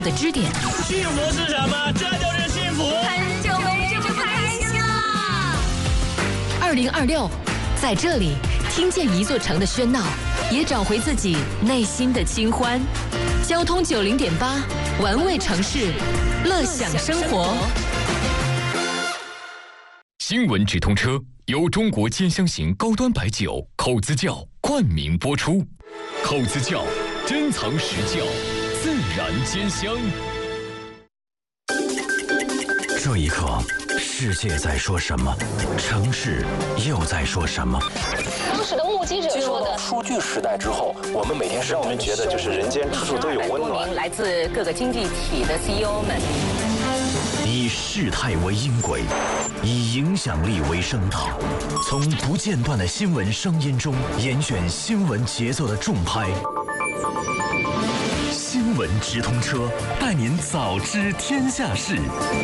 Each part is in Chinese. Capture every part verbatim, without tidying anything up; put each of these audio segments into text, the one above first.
的支点。 幸福是什么？这就是幸福。 很久没这么开心了。 二零二六，在这里听见一座城的喧闹，也找回自己内心的清欢。交通九零点八，玩味城市，乐享生活。 新闻直通车由中国尖香型高端白酒口子窖冠名播出。口子窖珍藏实窖，自然兼香。 这一刻，世界在说什么？城市又在说什么？ 当时的目击者说的， 数据时代之后，我们每天让我们觉得就是人间处处都有温暖。 来自各个经济体的 C E O 们， 以事态为音轨，以影响力为声道，从不间断的新闻声音中严选新闻节奏的重拍。新闻直通车，带您早知天下事。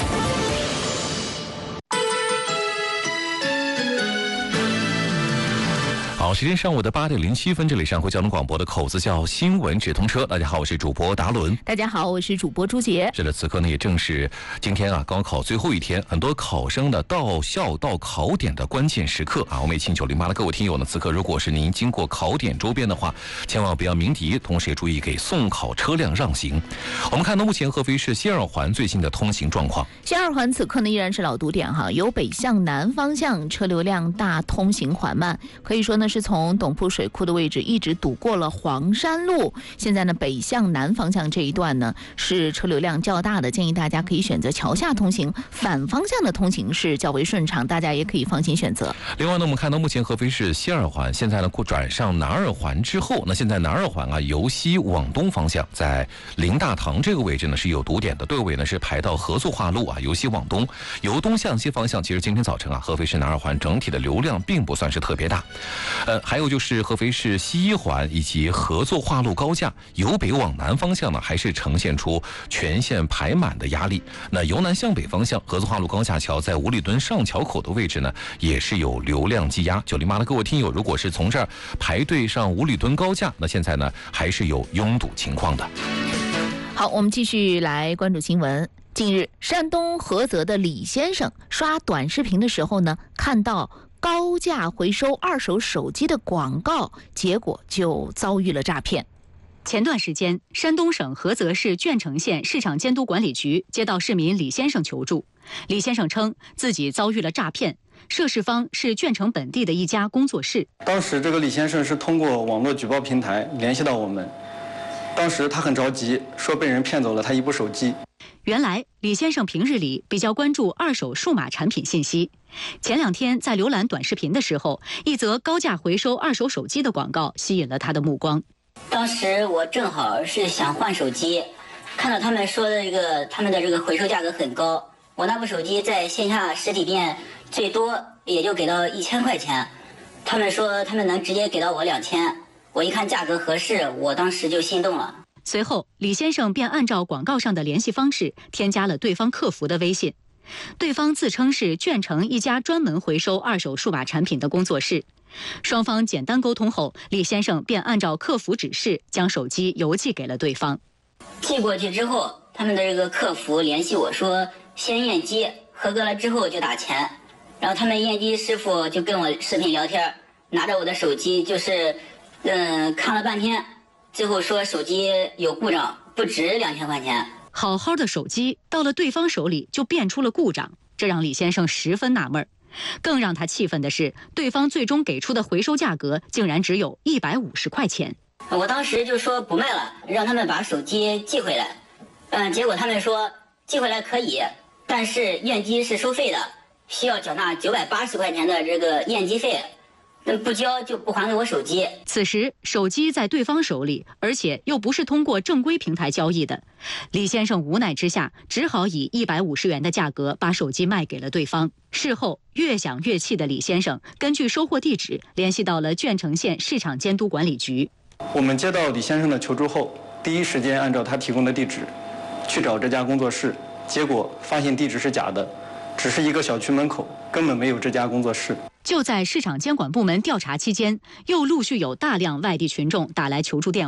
好，时间上午的八点零七分，这里上回交通广播的口子窖新闻直通车。大家好，我是主播达伦。 大家好，我是主播朱杰。 是的，此刻呢也正是今天啊高考最后一天，很多考生呢到校到考点的关键时刻啊。我们也请九零八的各位听友呢，此刻如果是您经过考点周边的话，千万不要鸣笛，同时也注意给送考车辆让行。我们看到目前合肥市西二环最新的通行状况。 西二环此刻呢依然是老堵点哈，由北向南方向车流量大，通行缓慢，可以说呢是从董铺水库的位置一直堵过了黄山路。现在呢北向南方向这一段呢是车流量较大的，建议大家可以选择桥下通行，反方向的通行是较为顺畅，大家也可以放心选择。 另外呢，我们看到目前合肥市西二环现在呢转上南二环之后，那现在南二环啊由西往东方向，在林大堂这个位置呢是有堵点的，队尾呢是排到合作化路啊，由西往东，由东向西方向。其实今天早晨啊，合肥市南二环整体的流量并不算是特别大。呃，还有就是合肥市西一环以及合作化路高架由北往南方向呢，还是呈现出全线排满的压力。那由南向北方向，合作化路高架桥在五里墩上桥口的位置呢，也是有流量积压。九零八的各位听友，如果是从这儿排队上五里墩高架，那现在呢还是有拥堵情况的。 好，我们继续来关注新闻。近日，山东菏泽的李先生刷短视频的时候呢，看到高价回收二手手机的广告，结果就遭遇了诈骗。 前段时间，山东省菏泽市鄄城县市场监督管理局接到市民李先生求助。李先生称自己遭遇了诈骗，涉事方是鄄城本地的一家工作室。 当时这个李先生是通过网络举报平台联系到我们，当时他很着急，说被人骗走了他一部手机。 原来李先生平日里比较关注二手数码产品信息，前两天在浏览短视频的时候，一则高价回收二手手机的广告吸引了他的目光。 当时我正好是想换手机，看到他们说的这个他们的这个回收价格很高，我那部手机在线下实体店最多也就给到一千块钱，他们说他们能直接给到我两千，我一看价格合适，我当时就心动了。 随后，李先生便按照广告上的联系方式添加了对方客服的微信。对方自称是鄄城一家专门回收二手数码产品的工作室。双方简单沟通后，李先生便按照客服指示将手机邮寄给了对方。 寄过去之后，他们的这个客服联系我说先验机，合格了之后就打钱。然后他们验机师傅就跟我视频聊天，拿着我的手机就是嗯看了半天，最后说手机有故障，不值两千块钱。 好好的手机到了对方手里就变出了故障，这让李先生十分纳闷。更让他气愤的是，对方最终给出的回收价格竟然只有一百五十块钱。 我当时就说不卖了，让他们把手机寄回来。嗯，结果他们说寄回来可以，但是验机是收费的，需要缴纳九百八十块钱的这个验机费。不交就不还给我手机。 此时手机在对方手里，而且又不是通过正规平台交易的，李先生无奈之下只好以一百五十元的价格把手机卖给了对方。事后越想越气的李先生根据收货地址联系到了鄄城县市场监督管理局。 我们接到李先生的求助后，第一时间按照他提供的地址去找这家工作室，结果发现地址是假的，只是一个小区门口，根本没有这家工作室。 就在市场监管部门调查期间，又陆续有大量外地群众打来求助电话。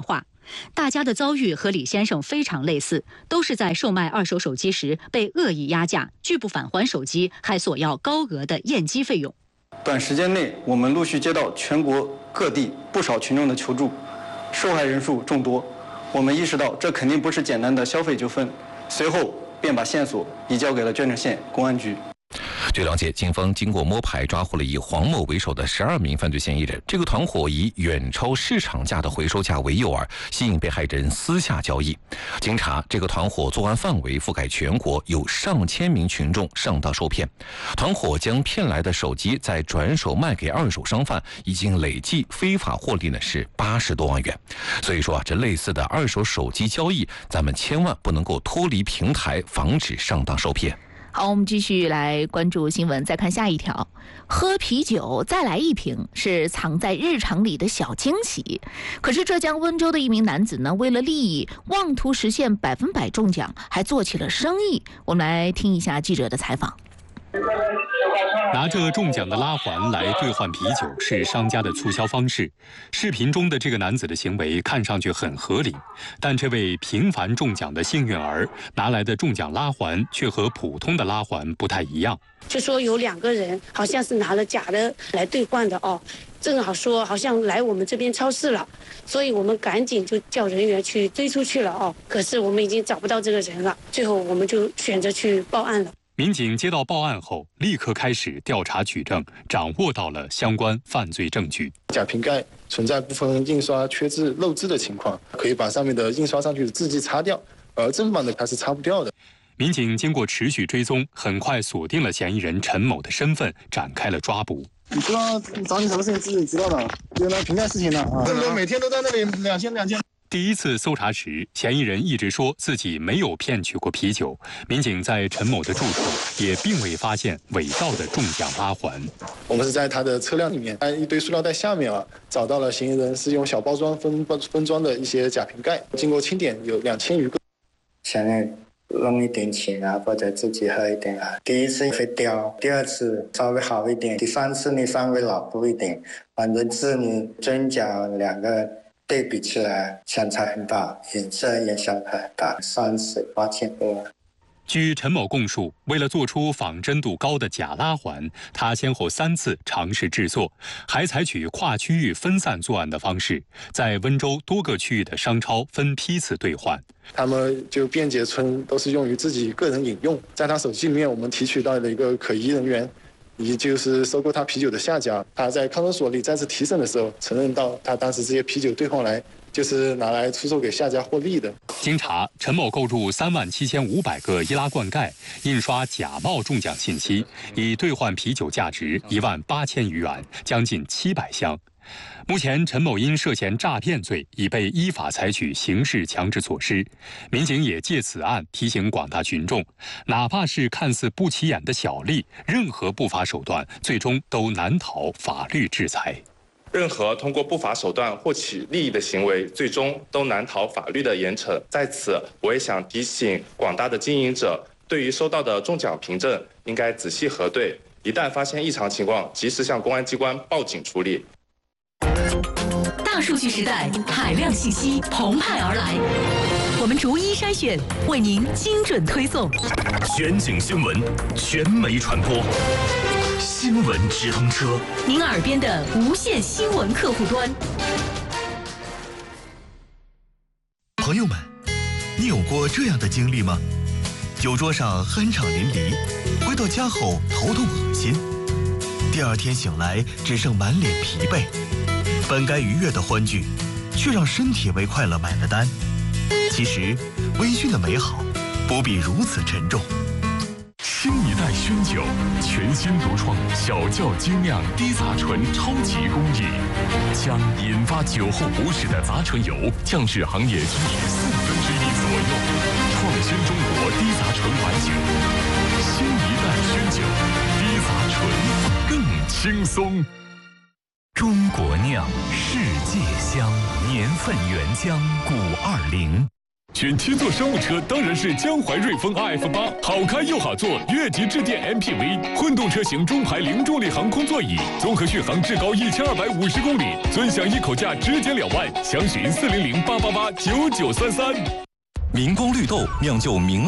大家的遭遇和李先生非常类似，都是在售卖二手手机时被恶意压价，拒不返还手机，还索要高额的验机费用。 短时间内，我们陆续接到全国各地不少群众的求助，受害人数众多。我们意识到这肯定不是简单的消费纠纷，随后便把线索移交给了鄄城县公安局。 据了解，警方经过摸排抓获了以黄某为首的十二名犯罪嫌疑人。这个团伙以远超市场价的回收价为诱饵，吸引被害人私下交易。经查，这个团伙作案范围覆盖全国，有上千名群众上当受骗。团伙将骗来的手机再转手卖给二手商贩，已经累计非法获利呢是八十多万元。所以说啊，这类似的二手手机交易，咱们千万不能够脱离平台，防止上当受骗。 好，我们继续来关注新闻，再看下一条。喝啤酒再来一瓶是藏在日常里的小惊喜。可是浙江温州的一名男子呢，为了利益，妄图实现百分百中奖，还做起了生意。我们来听一下记者的采访。 拿着中奖的拉环来兑换啤酒是商家的促销方式。视频中的这个男子的行为看上去很合理，但这位频繁中奖的幸运儿拿来的中奖拉环却和普通的拉环不太一样。 就说有两个人好像是拿了假的来兑换的哦，正好说好像来我们这边超市了，所以我们赶紧就叫人员去追出去了哦。可是我们已经找不到这个人了，最后我们就选择去报案了。 民警接到报案后，立刻开始调查取证，掌握到了相关犯罪证据。 假瓶盖存在部分印刷缺字漏字的情况，可以把上面的印刷上去的字迹擦掉，而正版的它是擦不掉的。 民警经过持续追踪，很快锁定了嫌疑人陈某的身份，展开了抓捕。 你知道找你什么事情自己知道的，就那瓶盖事情的啊，这么多每天都在那里两千两千。 第一次搜查时，嫌疑人一直说自己没有骗取过啤酒。民警在陈某的住处也并未发现伪造的中奖拉环。 我们是在他的车辆里面，在一堆塑料袋下面啊，找到了嫌疑人是用小包装分分装的一些假瓶盖，经过清点有两千余个。 想要弄一点钱啊，或者自己喝一点啊。第一次会掉，第二次稍微好一点，第三次你稍微老不一点，反正是你真假两个对比起来相差很大，颜色也相差很大，三十八千多。 据陈某供述，为了做出仿真度高的假拉环，他先后三次尝试制作，还采取跨区域分散作案的方式，在温州多个区域的商超分批次兑换。 他们就便捷村都是用于自己个人饮用，在他手机里面我们提取到了一个可疑人员，也就是收购他啤酒的下家。他在看守所里再次提审的时候，承认到他当时这些啤酒兑换来就是拿来出售给下家获利的。 经查，陈某购入三万七千五百个易拉罐盖，印刷假冒中奖信息，以兑换啤酒价值一万八千余元，将近七百箱。目前，陈某因涉嫌诈骗罪已被依法采取刑事强制措施。民警也借此案提醒广大群众，哪怕是看似不起眼的小利，任何不法手段最终都难逃法律制裁。 任何通过不法手段获取利益的行为，最终都难逃法律的严惩。在此，我也想提醒广大的经营者，对于收到的中奖凭证，应该仔细核对，一旦发现异常情况，及时向公安机关报警处理。 大数据时代，海量信息澎湃而来，我们逐一筛选，为您精准推送。 全景新闻，全媒传播，新闻直通车， 您耳边的无线新闻客户端。 朋友们，你有过这样的经历吗？酒桌上酣畅淋漓，回到家后头痛恶心，第二天醒来只剩满脸疲惫。本该愉悦的欢聚，却让身体为快乐买了单。其实，微醺的美好不必如此沉重。 新一代熏酒，全新独创小窖精酿低杂醇超级工艺，将引发酒后不适的杂醇油降至行业均值四分之一左右，创新中国低杂醇白酒。新一代熏酒，低杂醇更轻松。 中国酿，世界香，年份原浆古二零。 选七座商务车当然是江淮瑞风 R F 八，好开又好坐，越级致电 M P V， 混动车型中排零重力航空座椅，综合续航至高一千二百五十公里，尊享一口价直减两万，详询四零零八八八九九三三。 明光绿豆酿就明